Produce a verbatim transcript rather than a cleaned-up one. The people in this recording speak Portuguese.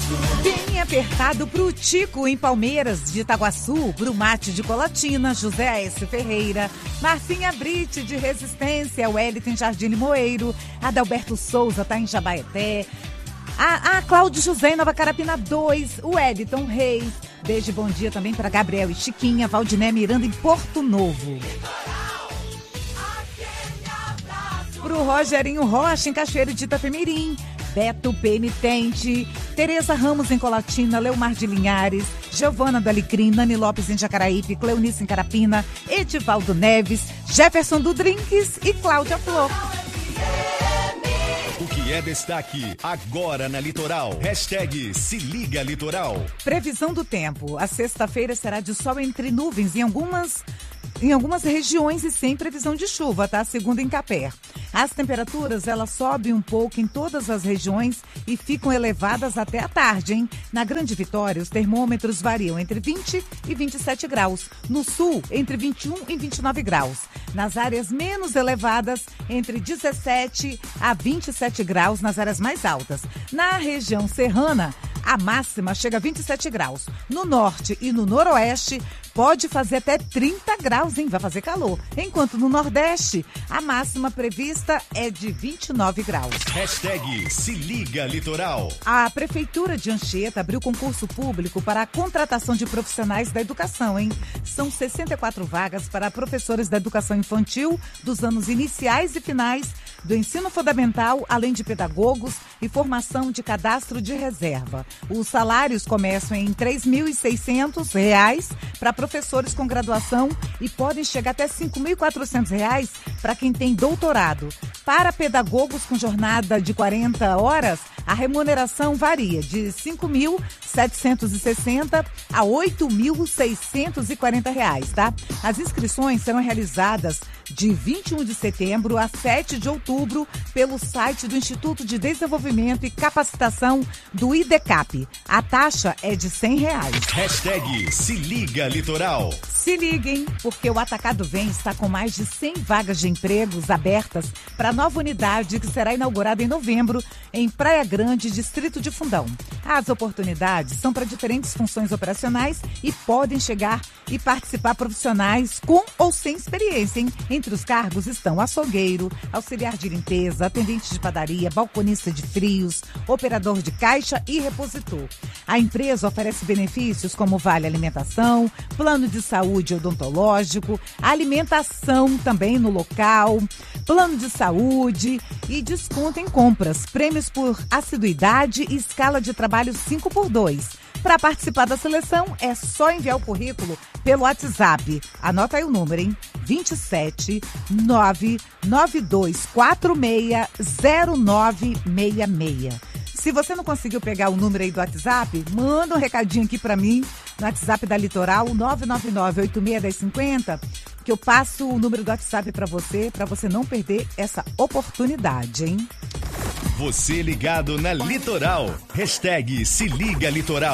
Bem apertado pro Tico em Palmeiras de Itaguaçu, Brumate de Colatina, José A S Ferreira, Marcinha Brite de Resistência, Wellington Jardim Limoeiro, Adalberto Souza tá em Jabaeté, a, a Cláudio José em Nova Carapina dois, o Wellington Reis, beijo e bom dia também para Gabriel e Chiquinha, Valdiné Miranda em Porto Novo. Pro Rogerinho Rocha em Cachoeiro de Itapemirim, Beto Penitente, Tereza Ramos em Colatina, Leomar de Linhares, Giovana do Alecrim, Nani Lopes em Jacaraípe, Cleonice em Carapina, Edivaldo Neves, Jefferson do Drinks e Cláudia Flor. O que é destaque agora na Litoral? Hashtag Se Liga Litoral. Previsão do tempo. A sexta-feira será de sol entre nuvens em algumas... Em algumas regiões e sem previsão de chuva, tá? Segundo Incapé. As temperaturas, elas sobem um pouco em todas as regiões e ficam elevadas até a tarde, hein? Na Grande Vitória, os termômetros variam entre vinte e vinte e sete graus. No sul, entre vinte e um e vinte e nove graus. Nas áreas menos elevadas, entre dezessete a vinte e sete graus nas áreas mais altas. Na região serrana, a máxima chega a vinte e sete graus. No norte e no noroeste, pode fazer até trinta graus, hein? Vai fazer calor. Enquanto no Nordeste, a máxima prevista é de vinte e nove graus. Hashtag Se Liga Litoral. A Prefeitura de Anchieta abriu concurso público para a contratação de profissionais da educação, hein? São sessenta e quatro vagas para professores da educação infantil dos anos iniciais e finais do ensino fundamental, além de pedagogos e formação de cadastro de reserva. Os salários começam em três mil e seiscentos reais para professores com graduação e podem chegar até cinco mil e quatrocentos reais para quem tem doutorado. Para pedagogos com jornada de quarenta horas, a remuneração varia de cinco mil setecentos e sessenta a oito mil seiscentos e quarenta reais, tá? As inscrições serão realizadas de vinte e um de setembro a sete de outubro pelo site do Instituto de Desenvolvimento e Capacitação do IDECAP. A taxa é de cem reais. Hashtag Se Liga Litoral. Se liguem, porque o Atacado Vem está com mais de cem vagas de empregos abertas para a nova unidade que será inaugurada em novembro em Praia Grande, Distrito de Fundão. As oportunidades são para diferentes funções operacionais e podem chegar e participar profissionais com ou sem experiência, hein? Entre os cargos estão açougueiro, auxiliar de limpeza, atendente de padaria, balconista de frios, operador de caixa e repositor. A empresa oferece benefícios como vale alimentação, plano de saúde odontológico, alimentação também no local, plano de saúde e desconto em compras, prêmios por assiduidade e escala de trabalho cinco por dois. Para participar da seleção, é só enviar o currículo pelo WhatsApp. Anota aí o número, hein? vinte e sete nove nove dois quatro seis zero nove seis seis. Se você não conseguiu pegar o número aí do WhatsApp, manda um recadinho aqui para mim no WhatsApp da Litoral, nove nove nove oito seis um zero cinco zero, que eu passo o número do WhatsApp para você, para você não perder essa oportunidade, hein? Você ligado na Litoral. Hashtag Se Liga Litoral.